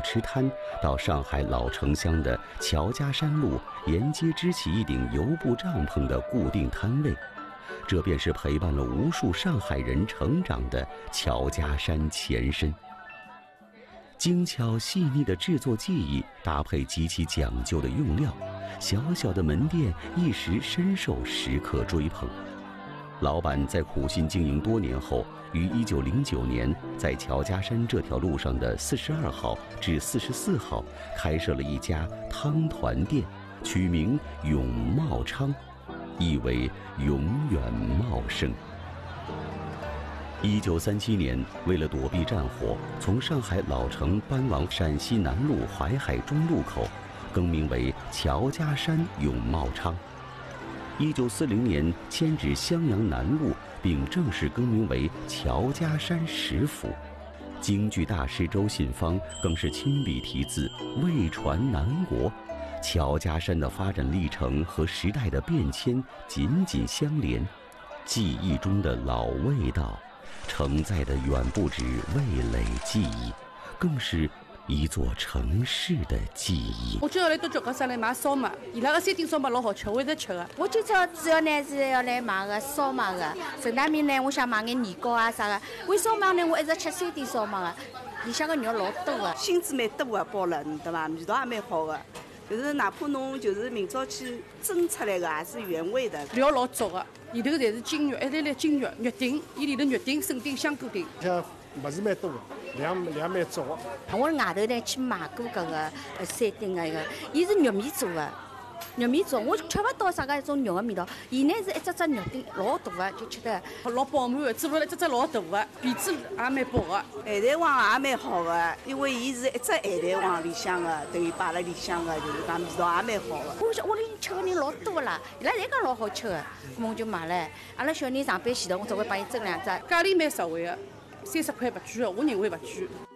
吃摊，到上海老城乡的乔家山路沿街支起一顶油布帐篷的固定摊位，这便是陪伴了无数上海人成长的乔家山前身。精巧细腻的制作技艺搭配极其讲究的用料，小小的门店一时深受食客追捧。老板在苦心经营多年后，于1909年在乔家山这条路上的42号至44号开设了一家汤团店，取名永茂昌，意为永远茂盛。1937年，为了躲避战火，从上海老城搬往陕西南路淮海中路口，更名为乔家山永茂昌。1940年迁至襄阳南路，并正式更名为乔家山食府。京剧大师周信芳更是亲笔题字“魏传南国”。乔家山的发展历程和时代的变迁紧紧相连，记忆中的老味道承载的远不止味蕾记忆，更是一座城市的记忆。 我今朝来到脚高山来买烧麦，伊拉个山顶烧麦老好吃，我一直吃的。 我今朝主要呢是要来买个烧麦的，顺带面呢我想买眼年糕啊啥的。为烧麦呢我一直吃山顶烧麦的，里向个肉老多的， 芯子蛮多的，包了，对伐？味道也蛮好的。就是哪怕侬就是明朝去蒸出来的，也是原味的。 料老足的，里头侪是筋肉，一粒粒筋肉，肉丁，伊里头肉丁、笋丁、香菇丁。 像物事蛮多的，量蛮足的。 我外头呢去买过搿个山顶的一个，伊是玉米做的。肉米做，我吃不到啥个一种肉的味道。伊呢是一只肉丁老大的，就吃得老饱满的，做出来一只老大的，皮子也蛮薄的。 海带黄也蛮好的，因为伊是一只海带黄里向的，等于摆辣里向的，就是讲味道也蛮好的。 屋里吃的人老多啦，伊拉侪讲老好吃的，咾我就买了。阿拉小人上班前头，我只会帮伊蒸两只。 价钿蛮实惠的，30块不贵的，我认为不贵。